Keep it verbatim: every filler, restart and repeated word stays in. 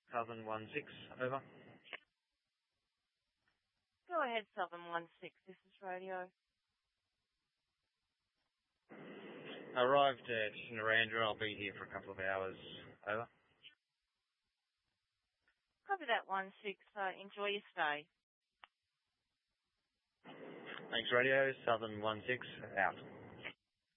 Southern one six, over. Go ahead, Southern one six. This is radio. Arrived at Narandra. I'll be here for a couple of hours, over. Copy that one six. Uh, enjoy your stay. Thanks, radio. Southern one six, out.